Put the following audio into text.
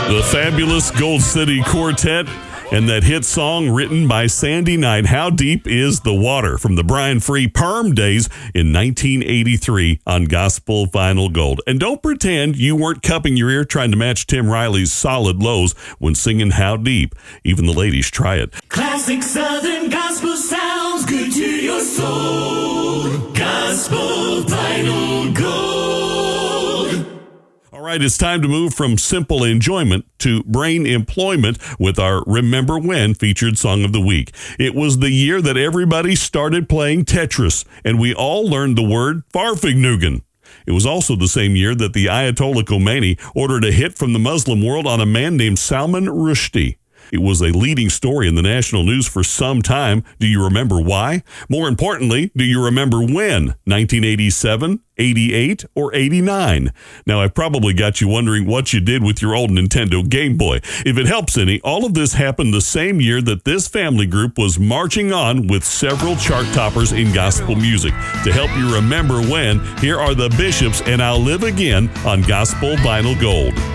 The fabulous Gold City Quartet and that hit song written by Sandy Knight, How Deep Is the Water, from the Brian Free Perm days in 1983 on Gospel Vinyl Gold. And don't pretend you weren't cupping your ear trying to match Tim Riley's solid lows when singing How Deep. Even the ladies try it. Classic Southern gospel sounds good to your soul. Gospel Vinyl Gold. All right, it's time to move from simple enjoyment to brain employment with our Remember When featured song of the week. It was the year that everybody started playing Tetris, and we all learned the word Farfignugan. It was also the same year that the Ayatollah Khomeini ordered a hit from the Muslim world on a man named Salman Rushdie. It was a leading story in the national news for some time. Do you remember why? More importantly, do you remember when? 1987, 88, or 89? Now, I've probably got you wondering what you did with your old Nintendo Game Boy. If it helps any, all of this happened the same year that this family group was marching on with several chart toppers in gospel music. To help you remember when, here are the Bishops and I'll Live Again on Gospel Vinyl Gold.